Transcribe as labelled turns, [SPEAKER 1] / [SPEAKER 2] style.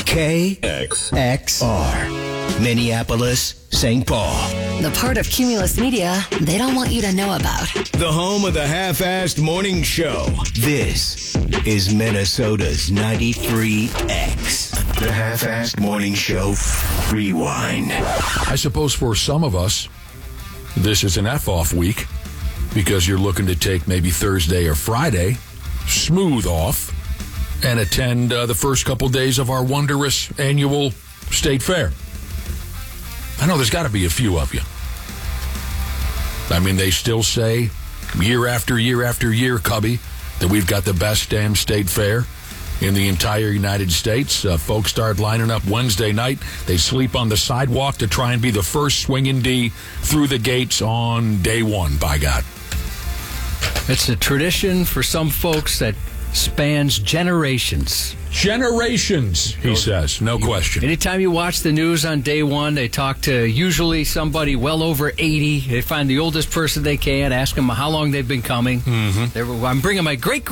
[SPEAKER 1] KXR, Minneapolis, St. Paul.
[SPEAKER 2] The part of Cumulus Media they don't want you to know about.
[SPEAKER 1] The home of the half-assed morning show. This is Minnesota's 93X. The half-assed morning show rewind.
[SPEAKER 3] I suppose for some of us, this is an F-off week because you're looking to take maybe Thursday or Friday, smooth off, and attend the first couple days of our wondrous annual state fair. I know there's got to be a few of you. I mean, they still say year after year after year, Cubby, that we've got the best damn state fair in the entire United States. Folks start lining up Wednesday night. They sleep on the sidewalk to try and be the first swinging D through the gates on day one, by God.
[SPEAKER 4] It's a tradition for some folks that spans generations.
[SPEAKER 3] Generations, he says, no question.
[SPEAKER 4] Anytime you watch the news on day one, they talk to usually somebody well over 80. They find the oldest person they can, ask them how long they've been coming. I'm bringing my great